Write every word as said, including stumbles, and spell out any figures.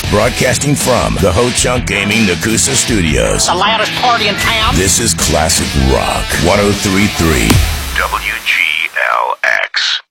Broadcasting from the Ho-Chunk Gaming Nakusa Studios. The loudest party in town. This is Classic Rock one oh three point three W G L X.